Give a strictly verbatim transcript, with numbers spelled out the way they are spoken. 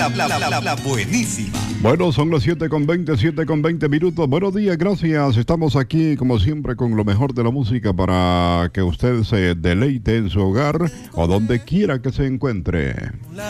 La, la, la, la buenísima. Bueno, son las siete con veinte, siete con veinte minutos. Buenos días, gracias. Estamos aquí, como siempre, con lo mejor de la música para que usted se deleite en su hogar o donde quiera que se encuentre.